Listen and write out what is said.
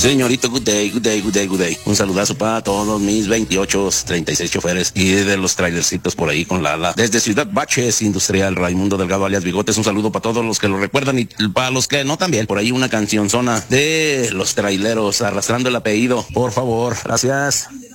Señorito, good day, good day, good day, good day. Un saludazo para todos mis 28, 36 choferes y de los trailercitos por ahí con Lala. Desde Ciudad Baches Industrial, Raimundo Delgado alias Bigotes. Un saludo para todos los que lo recuerdan y para los que no también. Por ahí una cancionzona de los traileros arrastrando el apellido. Por favor, gracias.